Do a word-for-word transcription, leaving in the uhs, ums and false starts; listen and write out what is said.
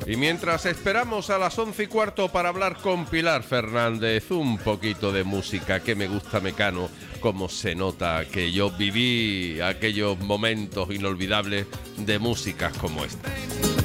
Y mientras esperamos a las once y cuarto para hablar con Pilar Fernández, un poquito de música que me gusta Mecano, como se nota que yo viví aquellos momentos inolvidables de músicas como esta.